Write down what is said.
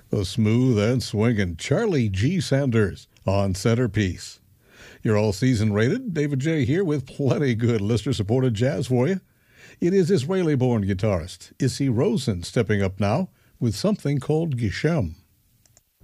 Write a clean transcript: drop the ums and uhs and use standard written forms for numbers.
The smooth and swinging Charlie G. Sanders on centerpiece. Your all-season rated David J. here with plenty good listener-supported jazz for you. It is Israeli-born guitarist Issi Rosen stepping up now with something called Geshem.